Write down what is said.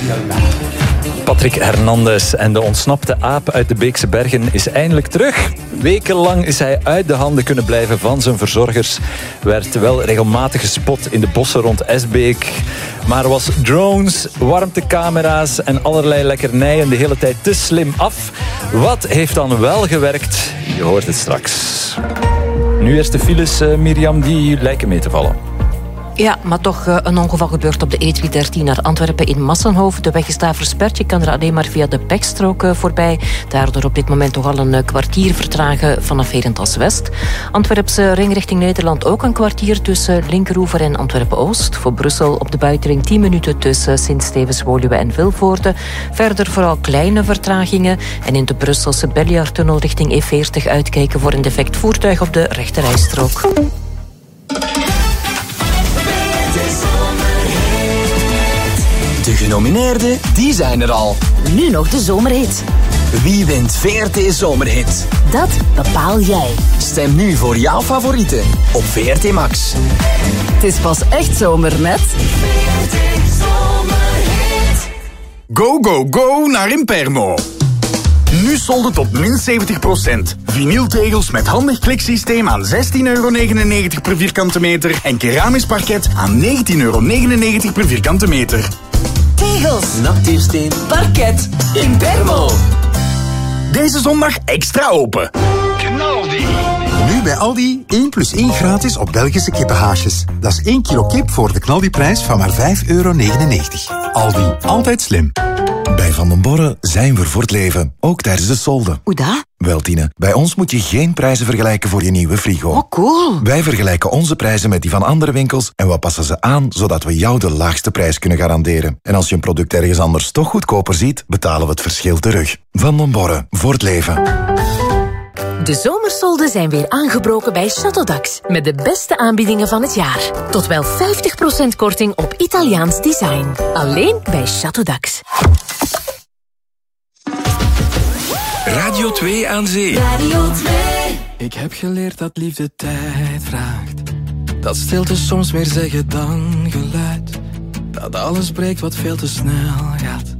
Patrick Hernandez en de ontsnapte aap uit de Beekse Bergen is eindelijk terug. Wekenlang is hij uit de handen kunnen blijven van zijn verzorgers. Werd wel regelmatig gespot in de bossen rond Esbeek. Maar was drones, warmtecamera's en allerlei lekkernijen de hele tijd te slim af. Wat heeft dan wel gewerkt? Je hoort het straks. Nu eerst de files, Mirjam, die lijken mee te vallen. Ja, maar toch een ongeval gebeurt op de E313 naar Antwerpen in Massenhoofd. De weg is daar versperd. Je kan er alleen maar via de Pekstrook voorbij. Daardoor op dit moment toch al een kwartier vertragen vanaf Herentals-West. Antwerpse ring richting Nederland ook een kwartier tussen Linkeroever en Antwerpen-Oost. Voor Brussel op de buitenring 10 minuten tussen Sint-Stevens-Woluwe en Vilvoorde. Verder vooral kleine vertragingen. En in de Brusselse Belliardtunnel richting E40 uitkijken voor een defect voertuig op de rechterrijstrook. De genomineerden, die zijn er al. Nu nog de zomerhit. Wie wint VRT Zomerhit? Dat bepaal jij. Stem nu voor jouw favorieten op VRT Max. Het is pas echt zomer met... VRT Zomerhit. Go, go, go naar Impermo. Nu solden tot min 70%. Vinyltegels met handig kliksysteem aan €16,99 per vierkante meter en keramisch parket aan €19,99 per vierkante meter. Tegels, Natuursteen, parket, Impermo. Deze zondag extra open. Knaldi. Nu bij Aldi 1 + 1 gratis op Belgische kippenhaasjes. Dat is 1 kilo kip voor de Knaldi-prijs van maar €5,99. Aldi, altijd slim. Bij Van den Borre zijn we voor het leven, ook tijdens de solden. Hoe dat? Wel, Tine, bij ons moet je geen prijzen vergelijken voor je nieuwe frigo. Oh, cool. Wij vergelijken onze prijzen met die van andere winkels en we passen ze aan, zodat we jou de laagste prijs kunnen garanderen. En als je een product ergens anders toch goedkoper ziet, betalen we het verschil terug. Van den Borre, voor het leven. De zomersolden zijn weer aangebroken bij Château-Dax. Met de beste aanbiedingen van het jaar. Tot wel 50% korting op Italiaans design. Alleen bij Château-Dax. Radio 2 aan zee. Radio 2. Ik heb geleerd dat liefde tijd vraagt. Dat stilte soms meer zeggen dan geluid. Dat alles breekt wat veel te snel gaat.